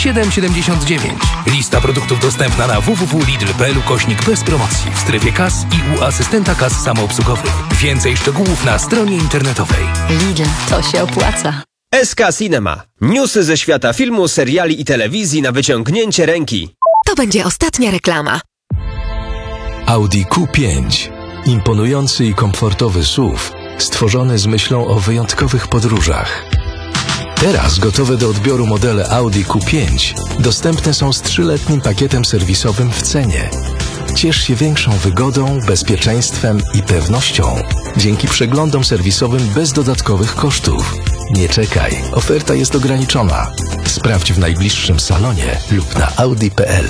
7,79. Lista produktów dostępna na www.lidl.pl/. bez promocji w strefie kas i u asystenta kas samoobsługowych. Więcej szczegółów na stronie internetowej. Lidl, to się opłaca. SK Cinema. Newsy ze świata filmu, seriali i telewizji na wyciągnięcie ręki. To będzie ostatnia reklama. Audi Q5. Imponujący i komfortowy SUV, stworzony z myślą o wyjątkowych podróżach. Teraz gotowe do odbioru modele Audi Q5 dostępne są z 3-letnim pakietem serwisowym w cenie. Ciesz się większą wygodą, bezpieczeństwem i pewnością dzięki przeglądom serwisowym bez dodatkowych kosztów. Nie czekaj, oferta jest ograniczona. Sprawdź w najbliższym salonie lub na audi.pl.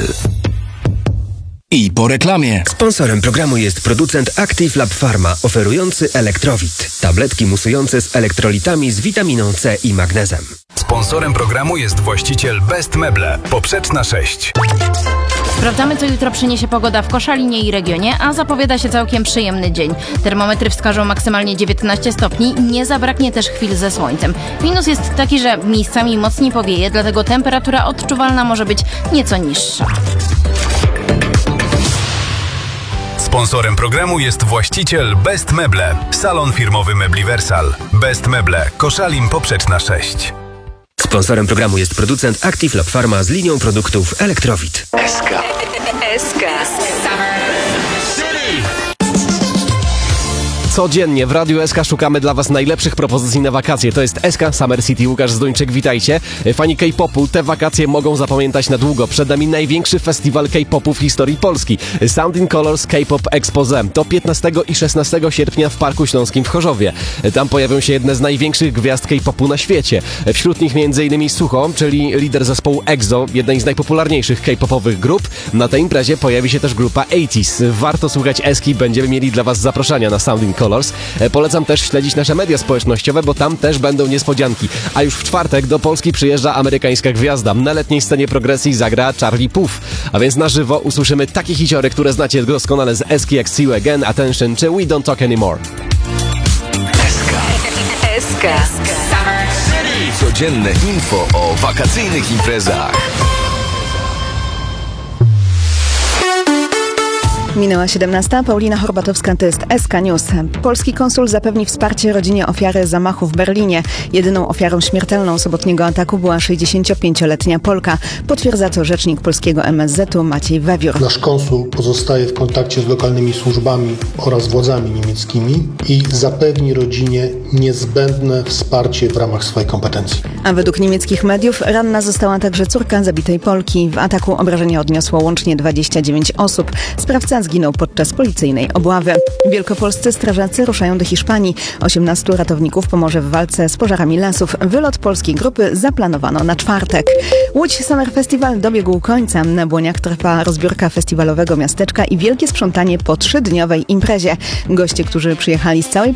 I po reklamie. Sponsorem programu jest producent Active Lab Pharma, oferujący Elektrowit. Tabletki musujące z elektrolitami z witaminą C i magnezem. Sponsorem programu jest właściciel Best Meble, Poprzeczna 6. Sprawdzamy, co jutro przyniesie pogoda w Koszalinie i regionie, a zapowiada się całkiem przyjemny dzień. Termometry wskażą maksymalnie 19 stopni, nie zabraknie też chwil ze słońcem. Minus jest taki, że miejscami mocniej powieje, dlatego temperatura odczuwalna może być nieco niższa. Sponsorem programu jest właściciel Best Meble, salon firmowy Mebliversal. Best Meble, Koszalin, Poprzeczna 6. Sponsorem programu jest producent Active Lab Pharma z linią produktów Elektrowit. SK. Codziennie w Radiu SK szukamy dla Was najlepszych propozycji na wakacje. To jest SK Summer City. Łukasz Zduńczyk, witajcie. Fani K-popu te wakacje mogą zapamiętać na długo. Przed nami największy festiwal K-popu w historii Polski. Sound in Colors K-pop Exposé. To 15 i 16 sierpnia w Parku Śląskim w Chorzowie. Tam pojawią się jedne z największych gwiazd K-popu na świecie. Wśród nich m.in. Suho, czyli lider zespołu EXO, jednej z najpopularniejszych K-popowych grup. Na tej imprezie pojawi się też grupa 80s. Warto słuchać Eski, będziemy mieli dla Was zaproszenia na Sound in Colors. Polecam też śledzić nasze media społecznościowe, bo tam też będą niespodzianki. A już w czwartek do Polski przyjeżdża amerykańska gwiazda. Na letniej scenie progresji zagra Charlie Puth. A więc na żywo usłyszymy takie hiciory, które znacie doskonale z Eski, jak See You Again, Attention czy We Don't Talk Anymore. SK. Codzienne info o wakacyjnych imprezach. Minęła 17. Paulina Horbatowska, to jest SK News. Polski konsul zapewni wsparcie rodzinie ofiary zamachu w Berlinie. Jedyną ofiarą śmiertelną sobotniego ataku była 65-letnia Polka. Potwierdza to rzecznik polskiego MSZ-u Maciej Wewiór. Nasz konsul pozostaje w kontakcie z lokalnymi służbami oraz władzami niemieckimi i zapewni rodzinie niezbędne wsparcie w ramach swojej kompetencji. A według niemieckich mediów ranna została także córka zabitej Polki. W ataku obrażenia odniosło łącznie 29 osób. Sprawca zginął podczas policyjnej obławy. Wielkopolscy strażacy ruszają do Hiszpanii. 18 ratowników pomoże w walce z pożarami lasów. Wylot polskiej grupy zaplanowano na czwartek. Łódź Summer Festival dobiegł końca. Na Błoniach trwa rozbiórka festiwalowego miasteczka i wielkie sprzątanie po 3-dniowej imprezie. Goście, którzy przyjechali z całej